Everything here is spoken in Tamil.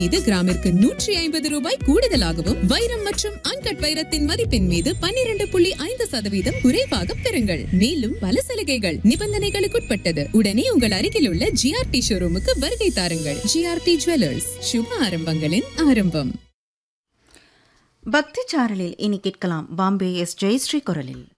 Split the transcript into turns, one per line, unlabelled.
இது கிராமிற்கு 150 ரூபாய் கூடுதலாகவும், வைரம் மற்றும் அன்கட் வைரத்தின் மதிப்பின் மீது 12.5% குறைவாக பெறுங்கள். மேலும் பல சலுகைகள் நிபந்தனைகளுக்குட்பட்டது. உடனே உங்கள் அருகில் உள்ள ஜிஆர்டி ஷோரூமுக்கு வருகை தாருங்கள். ஜிஆர்டி ஜுவல்லர்ஸ், சுப ஆரம்பங்களின் ஆரம்பம்.
பக்தி சாரலில் இனி கேட்கலாம் பாம்பே எஸ் ஜெயஸ்ரீ குரலில்.